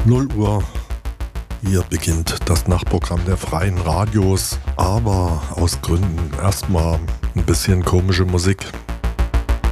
0 Uhr. Hier beginnt das Nachtprogramm der freien Radios, aber aus Gründen erstmal ein bisschen komische Musik.